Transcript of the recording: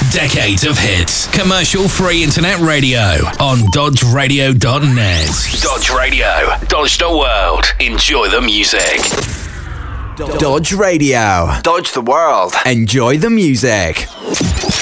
decades of hits. Commercial-free internet radio on dodgeradio.net. Dodge Radio. Dodge the world. Enjoy the music. Dodge Radio. Dodge the world. Enjoy the music.